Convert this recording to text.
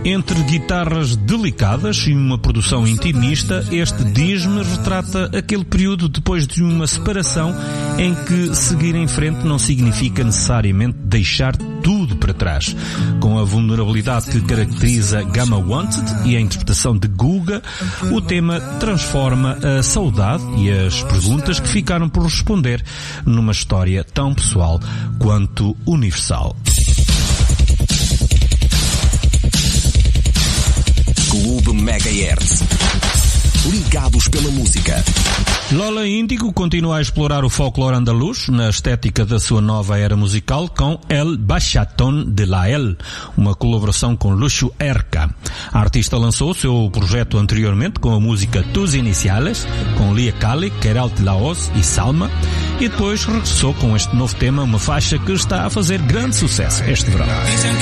Entre guitarras delicadas e uma produção intimista, este Diz-me retrata aquele período depois de uma separação em que seguir em frente não significa necessariamente deixar tudo para trás. Com a vulnerabilidade que caracteriza Gamma Wanted e a interpretação de Guga, o tema transforma a saudade e as perguntas que ficaram por responder numa história tão pessoal quanto universal. Clube Megahertz. Ligados pela música. Lola Índigo continua a explorar o folclore andaluz na estética da sua nova era musical com El Bachatón de la El, uma colaboração com Luxo Erca. A artista lançou o seu projeto anteriormente com a música Tus Iniciales, com Lia Kali, Keralt Laos e Salma, e depois regressou com este novo tema, uma faixa que está a fazer grande sucesso este verão.